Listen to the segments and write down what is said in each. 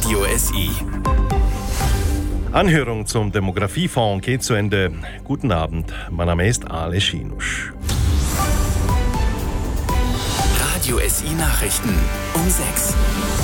Radio SI. Anhörung zum Demografiefonds geht zu Ende. Guten Abend, mein Name ist Ale Schinusch. Radio SI Nachrichten um 6.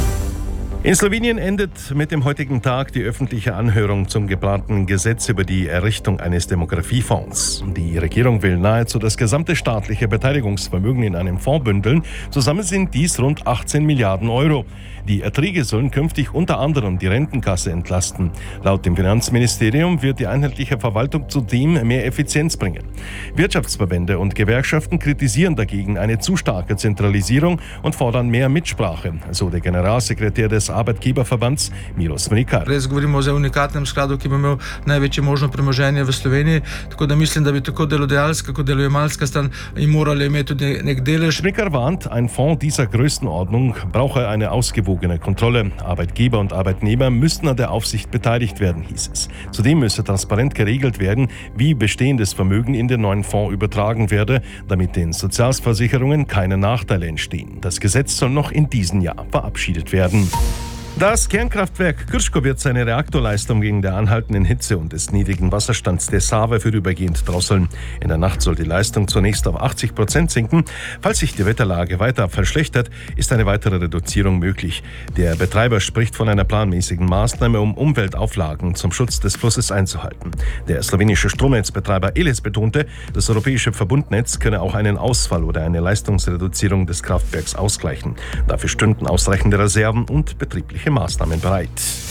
In Slowenien endet mit dem heutigen Tag die öffentliche Anhörung zum geplanten Gesetz über die Errichtung eines Demografiefonds. Die Regierung will nahezu das gesamte staatliche Beteiligungsvermögen in einem Fonds bündeln. Zusammen sind dies rund 18 Milliarden Euro. Die Erträge sollen künftig unter anderem die Rentenkasse entlasten. Laut dem Finanzministerium wird die einheitliche Verwaltung zudem mehr Effizienz bringen. Wirtschaftsverbände und Gewerkschaften kritisieren dagegen eine zu starke Zentralisierung und fordern mehr Mitsprache, so der Generalsekretär des Arbeitgeberverbands Miros Mrikar. Res govorimo o unikatnem skladu, ki bo imel največje možno premoženje v Sloveniji, tako da mislim, da bi tako delodajalska kot delojemalska stran morali imeti tudi nek delež. Mrikar warnt, ein Fonds dieser Größenordnung brauche eine ausgewogene Kontrolle. Arbeitgeber und Arbeitnehmer müssten an der Aufsicht beteiligt werden, hieß es. Zudem müsse transparent geregelt werden, wie bestehendes Vermögen in den neuen Fonds übertragen werde, damit den Sozialversicherungen keine Nachteile entstehen. Das Gesetz soll noch in diesem Jahr verabschiedet werden. Das Kernkraftwerk Krško wird seine Reaktorleistung wegen der anhaltenden Hitze und des niedrigen Wasserstands der Save vorübergehend drosseln. In der Nacht soll die Leistung zunächst auf 80% sinken. Falls sich die Wetterlage weiter verschlechtert, ist eine weitere Reduzierung möglich. Der Betreiber spricht von einer planmäßigen Maßnahme, um Umweltauflagen zum Schutz des Flusses einzuhalten. Der slowenische Stromnetzbetreiber Eles betonte, das europäische Verbundnetz könne auch einen Ausfall oder eine Leistungsreduzierung des Kraftwerks ausgleichen. Dafür stünden ausreichende Reserven und betriebliche Maßnahmen bereit.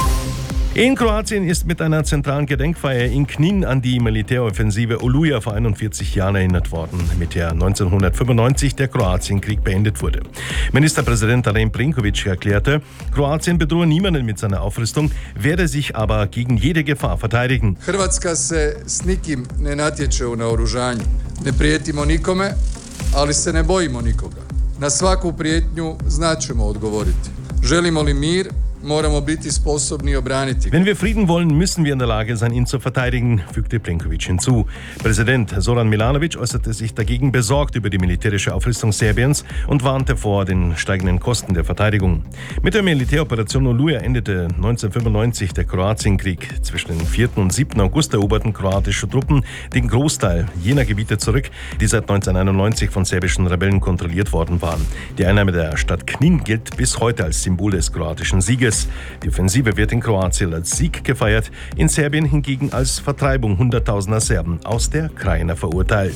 In Kroatien ist mit einer zentralen Gedenkfeier in Knin an die Militäroffensive Oluja vor 41 Jahren erinnert worden, mit der 1995 der Kroatienkrieg beendet wurde. Ministerpräsident Alen Plenković erklärte, Kroatien bedrohe niemanden mit seiner Aufrüstung, werde sich aber gegen jede Gefahr verteidigen. Hrvatska se s nikim ne natječe u naoružanju. Ne prijetimo nikome, ali se ne bojimo nikoga. Na svaku prijetnju znaćemo odgovoriti. Želimo li mir, moramo biti sposobni obraniti. Wenn wir Frieden wollen, müssen wir in der Lage sein, ihn zu verteidigen, fügte Plenković hinzu. Präsident Zoran Milanović äußerte sich dagegen besorgt über die militärische Aufrüstung Serbiens und warnte vor den steigenden Kosten der Verteidigung. Mit der Militäroperation Oluja endete 1995 der Kroatienkrieg. Zwischen dem 4. und 7. August eroberten kroatische Truppen den Großteil jener Gebiete zurück, die seit 1991 von serbischen Rebellen kontrolliert worden waren. Die Einnahme der Stadt Knin gilt bis heute als Symbol des kroatischen Sieges. Die Offensive wird in Kroatien als Sieg gefeiert, in Serbien hingegen als Vertreibung Hunderttausender Serben aus der Krajina verurteilt.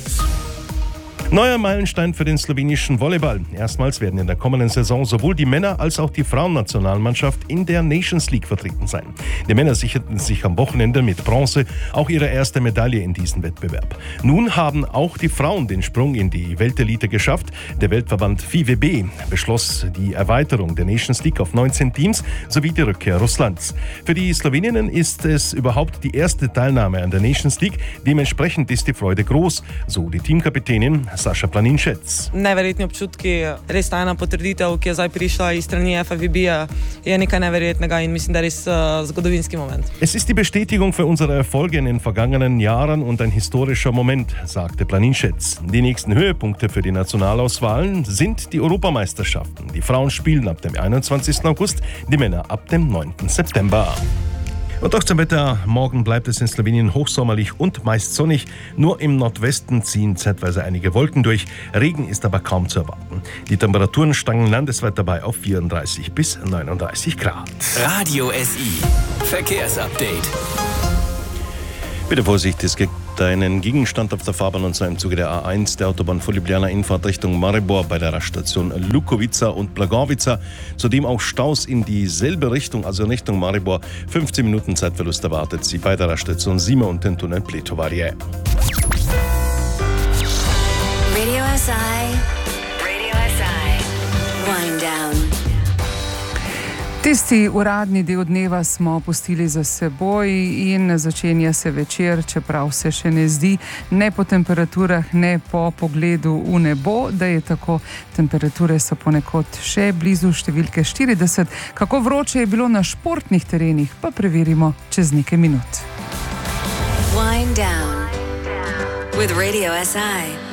Neuer Meilenstein für den slowenischen Volleyball. Erstmals werden in der kommenden Saison sowohl die Männer- als auch die Frauennationalmannschaft in der Nations League vertreten sein. Die Männer sicherten sich am Wochenende mit Bronze auch ihre erste Medaille in diesem Wettbewerb. Nun haben auch die Frauen den Sprung in die Weltelite geschafft. Der Weltverband FIVB beschloss die Erweiterung der Nations League auf 19 Teams sowie die Rückkehr Russlands. Für die Sloweninnen ist es überhaupt die erste Teilnahme an der Nations League. Dementsprechend ist die Freude groß, so die Teamkapitänin Saša Planinšec. Neverjetni občutki, res ta ena potrditev, ki je zdaj prišla iz strani FIVB-ja, je nekaj neverjetnega in mislim, da je res zgodovinski Moment. Es ist die Bestätigung für unsere Erfolge in den vergangenen Jahren und ein historischer Moment, sagte Planinšec. Die nächsten Höhepunkte für die Nationalauswahlen sind die Europameisterschaften. Die Frauen spielen ab dem 21. August, die Männer ab dem 9. September. Und auch zum Wetter. Morgen bleibt es in Slowenien hochsommerlich und meist sonnig. Nur im Nordwesten ziehen zeitweise einige Wolken durch. Regen ist aber kaum zu erwarten. Die Temperaturen steigen landesweit dabei auf 34 bis 39 Grad. Radio SI Verkehrsupdate. Bitte Vorsicht, es gibt einen Gegenstand auf der Fahrbahn und zwar im Zuge der A1 der Autobahn von Ljubljana Infahrt Richtung Maribor bei der Raststation Lukovica und Blagovica. Zudem auch Staus in dieselbe Richtung, also in Richtung Maribor. 15 Minuten Zeitverlust erwartet Sie bei der Raststation Sima und den Tunnel Pletovarie. Radio SI. Wind down. Tisti uradni del dneva smo pustili za seboj in začenja se večer, čeprav se še ne zdi, ne po temperaturah, ne po pogledu v nebo, da je tako. Temperature so ponekod še blizu številke 40. Kako vroče je bilo na športnih terenih, pa preverimo čez nekaj minut. Wind down with Radio SI.